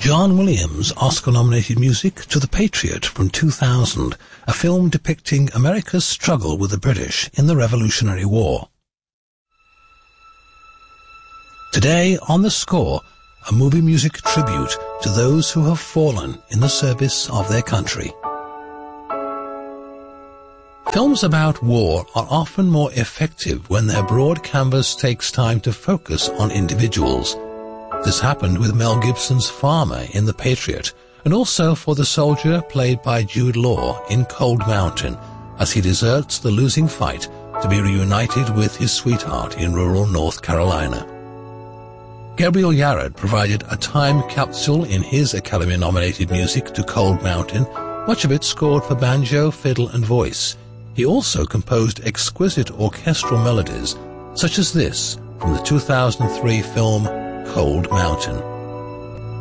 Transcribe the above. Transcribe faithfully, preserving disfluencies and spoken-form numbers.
John Williams Oscar-nominated music to The Patriot from two thousand, a film depicting America's struggle with the British in the Revolutionary War. Today on The Score, a movie music tribute to those who have fallen in the service of their country. Films about war are often more effective when their broad canvas takes time to focus on individuals. This happened with Mel Gibson's Farmer in The Patriot, and also for the soldier played by Jude Law in Cold Mountain, as he deserts the losing fight to be reunited with his sweetheart in rural North Carolina. Gabriel Yared provided a time capsule in his Academy-nominated music to Cold Mountain, much of it scored for banjo, fiddle and voice. He also composed exquisite orchestral melodies, such as this from the two thousand three film Cold Mountain.